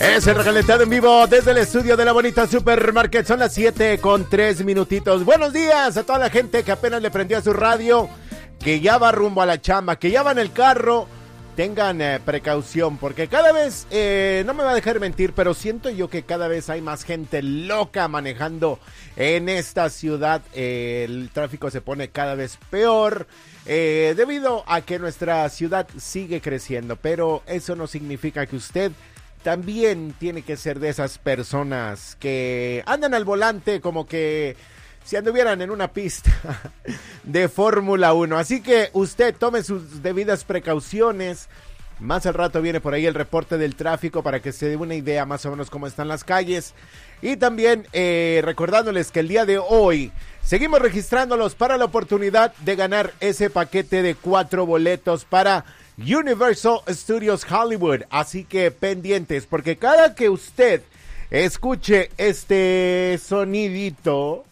Es el recalentado en vivo desde el estudio de la bonita Supermarket. Son las 7:03. Buenos días a toda la gente que apenas le prendió a su radio, que ya va rumbo a la chamba, que ya va en el carro. Tengan precaución, porque cada vez, no me va a dejar mentir, pero siento yo que cada vez hay más gente loca manejando en esta ciudad. El tráfico se pone cada vez peor, debido a que nuestra ciudad sigue creciendo, pero eso no significa que usted también tiene que ser de esas personas que andan al volante como que si anduvieran en una pista de Fórmula 1. Así que usted tome sus debidas precauciones. Más al rato viene por ahí el reporte del tráfico para que se dé una idea más o menos cómo están las calles. Y también recordándoles que el día de hoy seguimos registrándolos para la oportunidad de ganar ese paquete de 4 boletos para Universal Studios Hollywood. Así que pendientes, porque cada que usted escuche este sonidito,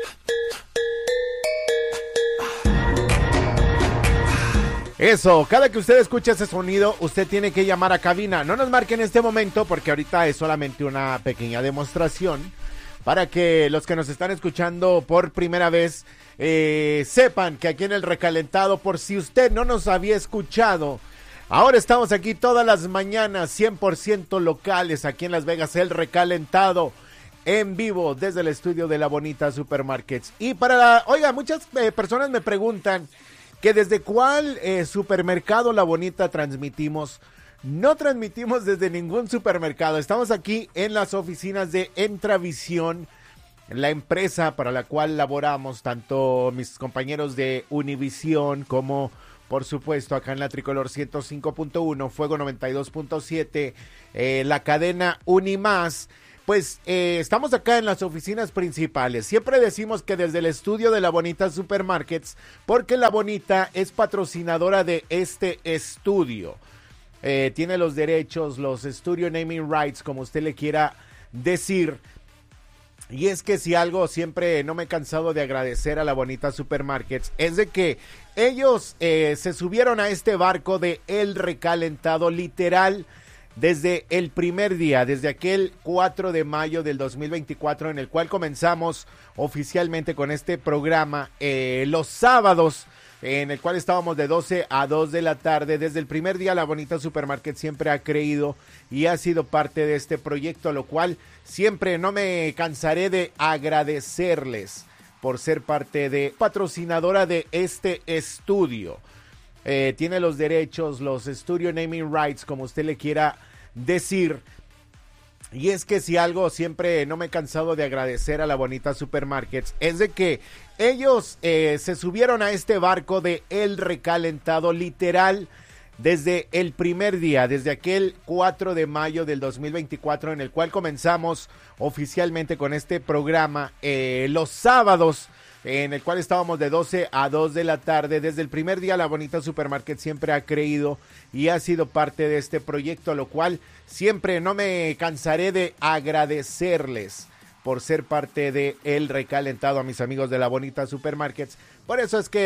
eso, cada que usted escuche ese sonido, usted tiene que llamar a cabina. No nos marque en este momento porque ahorita es solamente una pequeña demostración para que los que nos están escuchando por primera vez sepan que aquí en el recalentado, por si usted no nos había escuchado, ahora estamos aquí todas las mañanas 100% locales aquí en Las Vegas, el recalentado en vivo desde el estudio de la bonita Supermarkets. Y oiga, muchas personas me preguntan que desde cuál supermercado La Bonita transmitimos. No transmitimos desde ningún supermercado. Estamos aquí en las oficinas de Entravisión, la empresa para la cual laboramos, tanto mis compañeros de Univisión como, por supuesto, acá en la Tricolor 105.1, Fuego 92.7, la cadena Unimás. Pues estamos acá en las oficinas principales. Siempre decimos que desde el estudio de La Bonita Supermarkets, porque La Bonita es patrocinadora de este estudio. Tiene los derechos, los Studio Naming Rights, como usted le quiera decir. Y es que si algo siempre no me he cansado de agradecer a La Bonita Supermarkets, es de que ellos se subieron a este barco de El Recalentado, literal, desde el primer día, desde aquel 4 de mayo del 2024, en el cual comenzamos oficialmente con este programa los sábados, en el cual estábamos de 12 a 2 de la tarde. Desde el primer día La Bonita Supermarket siempre ha creído y ha sido parte de este proyecto, lo cual siempre no me cansaré de agradecerles por ser parte de patrocinadora de este estudio. Tiene los derechos, los Studio Naming Rights, como usted le quiera decir. Y es que si algo siempre no me he cansado de agradecer a La Bonita Supermarkets, es de que ellos se subieron a este barco de El Recalentado, literal, desde el primer día, desde aquel 4 de mayo del 2024, en el cual comenzamos oficialmente con este programa los sábados, en el cual estábamos de 12 a 2 de la tarde. Desde el primer día La Bonita Supermarket siempre ha creído y ha sido parte de este proyecto, lo cual siempre no me cansaré de agradecerles por ser parte de El Recalentado a mis amigos de La Bonita Supermarkets. Por eso es que